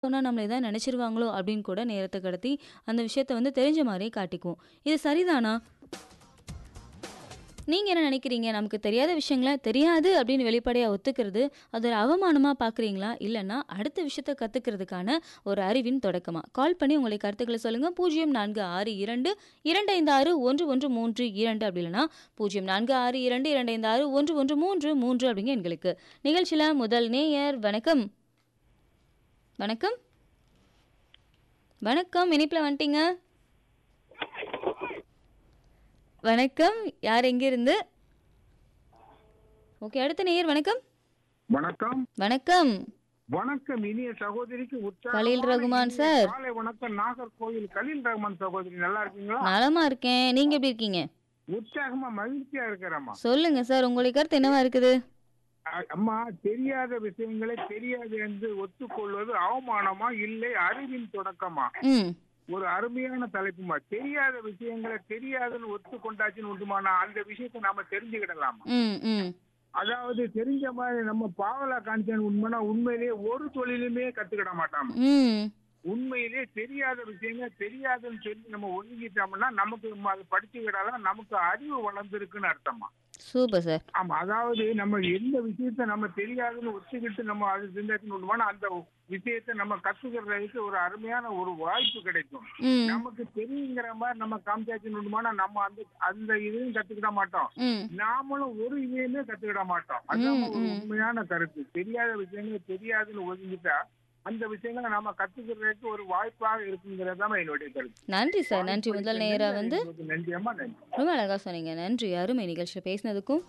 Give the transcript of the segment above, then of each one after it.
சொன்னா நம்மள ஏதாவது நினைச்சிருவாங்களோ அப்படின்னு கூட நேரத்த கடத்தி அந்த விஷயத்த வந்து தெரிஞ்ச மாரியே காட்டிக்குவோம். இது சரிதானா? நீங்க என்ன நினைக்கிறீங்க? நமக்கு தெரியாத விஷயங்கள தெரியாது அப்படின்னு வெளிப்படையா ஒத்துக்கிறது, அது ஒரு அவமானமா பார்க்குறீங்களா? இல்லன்னா அடுத்த விஷயத்த கத்துக்கிறதுக்கான ஒரு அறிவின் தொடக்கமா? கால் பண்ணி உங்களுடைய கருத்துக்கள சொல்லுங்க. 0462 256 1132 அப்படி இல்லன்னா 0462 256 1133 அப்படிங்க எண்களுக்கு. நிகழ்ச்சியில முதல் நேயர் வணக்கம். வணக்கம். வணக்கம். இணைப்புல வந்துட்டீங்க. வணக்கம். யார் எங்கிருந்து? ஓகே. அடுத்த நேயர் வணக்கம். வணக்கம். வணக்கம். வணக்கம் இனிய சகோதரிக்கு கலீல் உற்சாகமான ரகுமான் இனிய சார். காலை வணக்கம். நாகர்கோவில் கலீல் ரஹ்மான் சகோதரி நல்லா இருக்கீங்களா? நலமா இருக்கேன். நீங்க எப்படி இருக்கீங்க? உற்சாகமா மகிழ்ச்சியா இருக்கிறேம்மா. சொல்லுங்க சார். உங்களுடைய கருத்து என்னவா இருக்குது? அம்மா, தெரியாத விஷயங்களை தெரியாது என்று ஒத்துக்கொள்வது அவமானமா இல்லை அறிவின் தொடக்கமா? ம். ஒரு அருமையான தலைப்புமா. தெரியாத விஷயங்களை தெரியாதுன்னு ஒத்துக்கொண்டாச்சுன்னு உண்டுமானா அந்த விஷயத்தை நாம தெரிஞ்சுக்கிடலாமா? ம். ம். அதாவது தெரிஞ்ச மாதிரி நம்ம பாவலா காணிச்சான்னு உண்மைனா உண்மையிலேயே ஒரு தொழிலுமே கத்துக்கிட மாட்டாமா. ம். உண்மையிலே தெரியாத விஷயங்கள் தெரியாதுன்னு சொல்லி நம்ம ஒதுங்கிட்டோம்னா நமக்கு அது படிச்சுக்கிட்டாலும் நமக்கு அறிவு வளர்ந்துருக்குன்னு அர்த்தமா. Super sir. ஆமா, அதாவது நம்ம எந்த விஷயத்த நம்ம தெரியாதுன்னு ஒத்துக்கிட்டு நம்ம அது செஞ்சாச்சுன்னு அந்த விஷயத்த நம்ம கத்துக்கிறதுக்கு ஒரு அருமையான ஒரு வாய்ப்பு கிடைக்கும். ம். நமக்கு தெரியுங்கிற மாதிரி நம்ம காமிச்சாச்சுன்னு நம்ம அந்த அந்த இதையும் கத்துக்கிட மாட்டோம். ம். நாமளும் ஒரு இதையுமே கத்துக்கிட மாட்டோம். அதுதான் ம். ஒரு ம். உண்மையான கருத்து. தெரியாத விஷயங்கள் தெரியாதுன்னு ஒதுங்கிட்டா அந்த விஷயங்களை நாம கத்துக்கிறதுக்கு ஒரு வாய்ப்பாக இருக்குங்கிறதாம என்னுடைய கருத்து. நன்றி சார். நன்றி. வாய்ப்பு முதல் அளித்த நேயரா நன்றி வந்து உங்களுக்கு. நன்றி அம்மா, நன்றி. ரொம்ப அழகா சொன்னீங்க. நன்றி. அருமை நிகழ்ச்சியில பேசினதுக்கும்.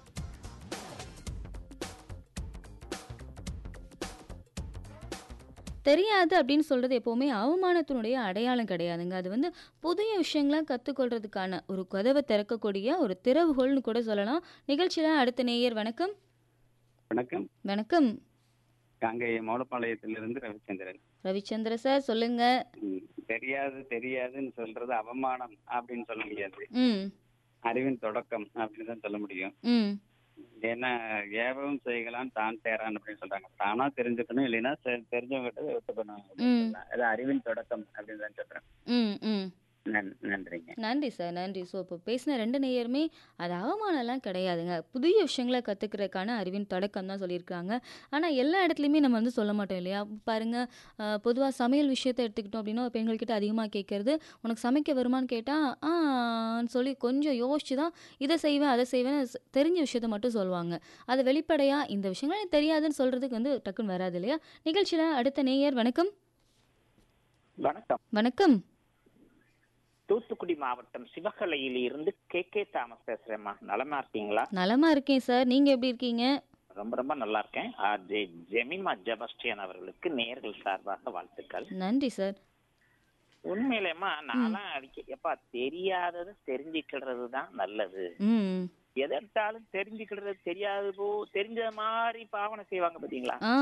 தெரியாது அப்படின்னு சொல்றது எப்பவுமே அவமானத்தினுடைய அடையாளம் கிடையாதுங்க. அது வந்து புதிய விஷயங்கள கத்துக்கொள்றதுக்கான ஒரு கதவ திறக்கக்கூடிய ஒரு திறவுகோல்னு கூட சொல்லலாம். நிகழ்ச்சியில அடுத்த நேயர் வணக்கம். வணக்கம். வணக்கம். காங்கேய மௌலப்பாளையத்திலிருந்து ரவிச்சந்திரன். ரவிச்சந்திர சார் சொல்லுங்க. தெரியாது தெரியாதுன்னு சொல்றது அவமானம் அப்படின்னு சொல்ல முடியாது. ம். அறிவின் தொடக்கம் அப்படின்னு தான் சொல்ல முடியும். ம். ஏன்னா ஏவவும் செய்யலாம் தான் தேரான் அப்படின்னு சொல்றாங்க. தானா தெரிஞ்சுக்கணும், இல்லைன்னா தெரிஞ்சவங்ககிட்ட ஒத்துக்கணும் அப்படின்னு ம். சொல்லலாம். அது அறிவின் தொடக்கம் அப்படின்னு தான் சொல்றேன். ம். ம். நன்றிங்க. நன்றி சார். நன்றி. ஸோ இப்போ பேசின 2 நேயருமே அது அவமானம்லாம் கிடையாதுங்க. புதிய விஷயங்கள கத்துக்கிறதுக்கான அறிவின் தொடக்கம் தான் சொல்லியிருக்காங்க. ஆனா எல்லா இடத்துலயுமே நம்ம வந்து சொல்ல மாட்டோம் இல்லையா? பாருங்க, பொதுவா சமையல் விஷயத்த எடுத்துக்கிட்டோம் அப்படின்னா, பெண்கள்கிட்ட அதிகமா கேட்கறது, "உனக்கு சமைக்க வருமான்னு?" கேட்டா, ஆன்னு சொல்லி கொஞ்சம் யோசிச்சு தான் இத செய்வேன், அத செய்வேன்னு தெரிஞ்ச விஷயத்த மட்டும் சொல்லுவாங்க. அது வெளிப்படையா இந்த விஷயங்கள் எனக்கு தெரியாதுன்னு சொல்றதுக்கு வந்து டக்குன்னு வராது இல்லையா? நிகழ்ச்சியில அடுத்த நேயர் வணக்கம். வணக்கம். வணக்கம். தூத்துக்குடி மாவட்டம் சிவகலையில இருந்து கே தாமஸ் பேசுறேம்மா. நலமா இருக்கீங்களா? நலமா இருக்கேன் சார். நீங்க எப்படி இருக்கீங்க? ரொம்ப ரொம்ப நல்லா இருக்கேன். ஜெமிமா ஜெபஸ்டியன் அவர்களுக்கு நேயர்கள் சார்பாக வாழ்த்துக்கள். நன்றி சார். உண்மையிலேம்மா நான்லாம் எப்பா தெரியாதது தெரிஞ்சுக்கிறது தான் நல்லது. ம். எதற்காலும் தெரிஞ்சுக்கிறது தெரிஞ்ச மாதிரி பாவனை செய்வாங்க பாத்தீங்களா? ஆ.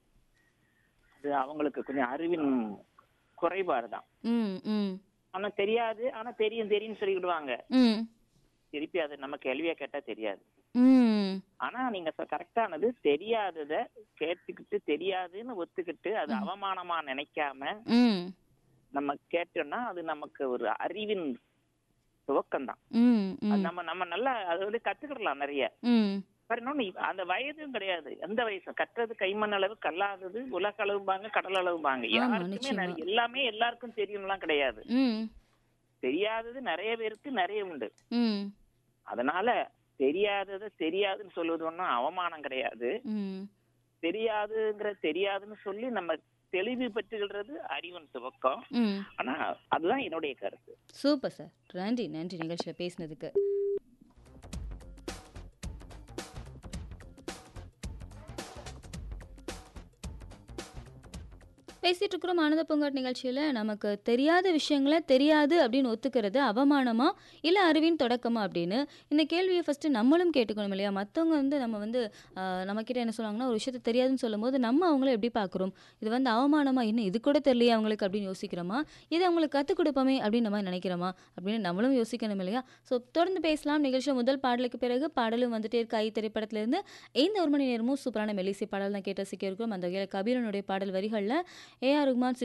அது அவங்களுக்கு கொஞ்சம் அறிவின் குறைபாடு தான். ம். ம். ஆனா தெரியாது, ஆனா தெரியும்னு சொல்லிக்கிடுவாங்க. ம். திருப்பி அது நம்ம கேள்வியா கேட்டா தெரியாது. ம். ஆனா நீங்க கரெக்டானது, தெரியாதத கேட்டுக்கிட்டு தெரியாதுன்னு ஒத்துக்கிட்டு அது அவமானமா நினைக்காம ம். நம்ம கேட்டோம்னா அது நமக்கு ஒரு அறிவின் துவக்கம் தான். ம். அது ம். நம்ம நல்லா அதை வந்து கத்துக்கிடலாம் நிறைய. ம். இன்னொன்னு அந்த வயதும் கிடையாது, எந்த வயசு கற்றது கைமண் அளவு கல்லாதது உலக அளவுபாங்க கடல் அளவுபாங்க. ஆமா, யாருக்குமே நிச்சயமா. எல்லாமே எல்லாருக்கும் தெரியும்லாம் கிடையாது. ம். தெரியாதது நிறைய பேருக்கு நிறைய உண்டு. ம். அதனால தெரியாததை தெரியாதுன்னு சொல்வது ஒன்றும் அவமானம் கிடையாது. ம். தெரியாதுன்னு சொல்லி நம்ம தெளிவு பெற்றுகிறது அறிவின் துவக்கம். ம். ஆனா அதுதான் என்னுடைய கருத்து. Super sir. நன்றி. நன்றி நிகழ்ச்சியில பேசினதுக்கு. பேசிட்டு இருக்கிறோம் ஆனந்த பூங்காட் நிகழ்ச்சியில. நமக்கு தெரியாத விஷயங்கள தெரியாது அப்படின்னு ஒத்துக்கிறது அவமானமா? இல்ல அறிவின் தொடக்கமா அப்படின்னு இந்த கேள்விய ஃபர்ஸ்ட்டு நம்மளும் கேட்டுக்கணும் இல்லையா? மத்தவங்க வந்து நம்ம வந்து நம்மகிட்ட என்ன சொல்லுவாங்கன்னா, ஒரு விஷயத்த தெரியாதுன்னு சொல்லும்போது நம்ம அவங்கள எப்படி பார்க்குறோம்? இது வந்து அவமானமா? என்ன இது கூட தெரியலையே அவங்களுக்கு அப்படின்னு யோசிக்கிறோமா? இத அவங்களுக்கு கத்துக் கொடுப்போமே அப்படின்னு நம்ம நினைக்கிறோமா? அப்படின்னு நம்மளும் யோசிக்கணும் இல்லையா? ஸோ தொடர்ந்து பேசலாம். நிகழ்ச்சியில முதல் பாடலுக்கு பிறகு பாடலும் வந்துட்டே இருக்கு. ஐ திரைப்படத்திலிருந்து இந்த 1 மணி நேரமும் சூப்பரான மெல்லிசை பாடல் தான் கேட்டு ரசிக்க இருக்கிறோம். அந்த வகையில கபீரனுடைய பாடல் வரிகள்ல ஏ.ஆர். ரகுமான்